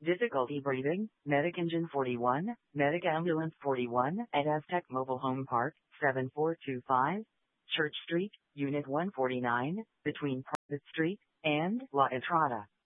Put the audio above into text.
Difficulty breathing, Medic Engine 41, Medic Ambulance 41 at Aztec Mobile Home Park, 7425, Church Street, Unit 149, between Private Street and La Entrada.